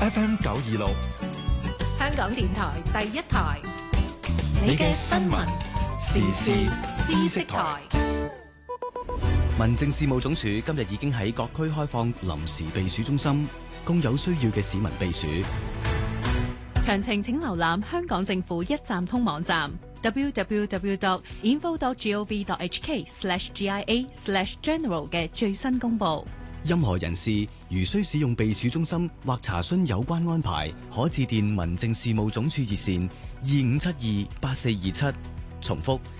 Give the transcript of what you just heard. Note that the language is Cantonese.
FM 926， 香港電台第一台， 你嘅新聞時事知識台。 民政事務總署今日已經喺各區開放臨時避暑中心，供有需要嘅市民避暑。 詳情請瀏覽香港政府一站通網站 www.info.gov.hk/GIA/general 嘅最新公佈。 任何人士如需使用避暑中心或查詢有關安排，可致電民政事務總署熱線25728427。重複